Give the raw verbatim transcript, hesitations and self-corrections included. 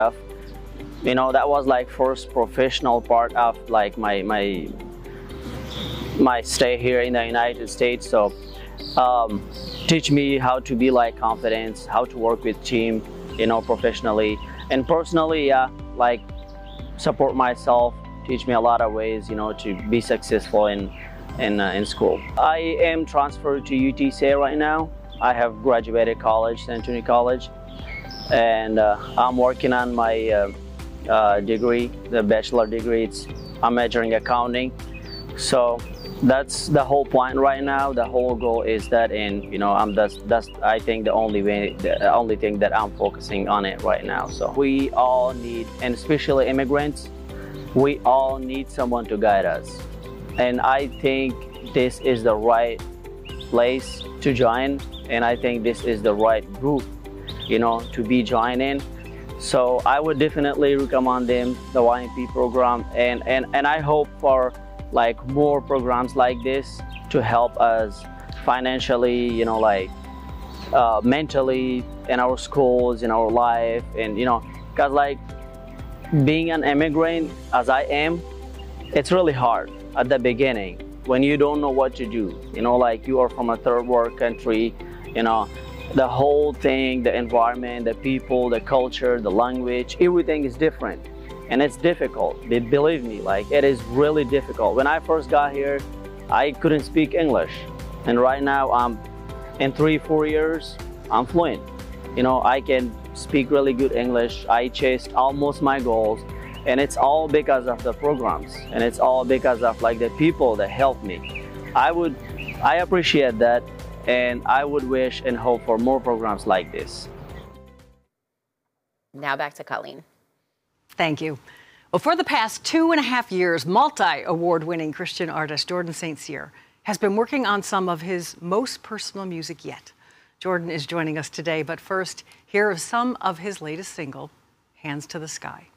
You know, that was like first professional part of like my my my stay here in the United States. So um, teach me how to be like confident, how to work with team, you know, professionally and personally. Yeah, like support myself, teach me a lot of ways, you know, to be successful in in uh, in school. I am transferred to U T C A right now. I have graduated college, San Antonio College, and uh, I'm working on my uh, uh, degree, the bachelor degree. It's, I'm majoring accounting. So that's the whole point right now. The whole goal is that, and you know, I'm that's that's I think the only way, the only thing that I'm focusing on it right now. So we all need, and especially immigrants, we all need someone to guide us. And I think this is the right place to join, and I think this is the right group, you know, to be joining. So I would definitely recommend them, the Y M P program, and and and I hope for like more programs like this to help us financially, you know, like uh, mentally, in our schools, in our life, and you know, because like being an immigrant as I am, it's really hard at the beginning when you don't know what to do. You know, like you are from a third world country, you know, the whole thing, the environment, the people, the culture, the language, everything is different. And it's difficult, believe me, like it is really difficult. When I first got here, I couldn't speak English. And right now, I'm in three, four years, I'm fluent. You know, I can speak really good English. I chased almost my goals. And it's all because of the programs. And it's all because of like the people that helped me. I would, I appreciate that. And I would wish and hope for more programs like this. Now back to Colleen. Thank you. Well, for the past two and a half years, multi-award-winning Christian artist Jordan Saint Cyr has been working on some of his most personal music yet. Jordan is joining us today, but first, here is some of his latest single, Hands to the Sky.